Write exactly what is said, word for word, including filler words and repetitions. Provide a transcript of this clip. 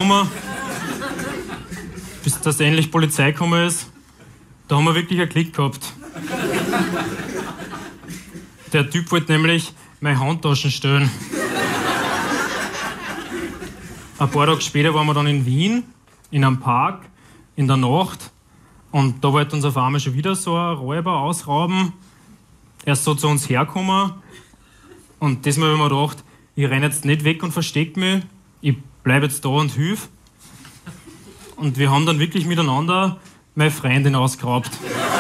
gekommen, bis dass endlich Polizei gekommen ist. Da haben wir wirklich einen Klick gehabt. Der Typ wollte nämlich meine Handtaschen stehlen. Ein paar Tage später waren wir dann in Wien, in einem Park, in der Nacht. Und da wollte uns auf einmal schon wieder so ein Räuber ausrauben. Er ist so zu uns hergekommen. Und diesmal habe ich mir gedacht, ich renne jetzt nicht weg und verstecke mich. Ich bleibe jetzt da und hilf. Und wir haben dann wirklich miteinander meine Freundin ausgeraubt.